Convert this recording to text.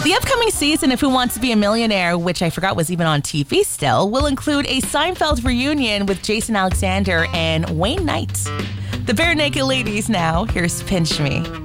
The upcoming season of Who Wants to Be a Millionaire, which I forgot was even on TV still, will include a Seinfeld reunion with Jason Alexander and Wayne Knight. The Bare Naked Ladies now. Here's Pinch Me.